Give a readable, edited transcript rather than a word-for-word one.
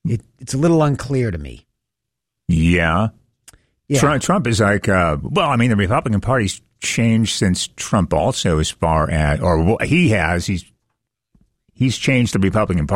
It's a little unclear to me. Yeah. Trump is like, the Republican Party's changed since Trump also, as far as, or he has. He's changed the Republican Party.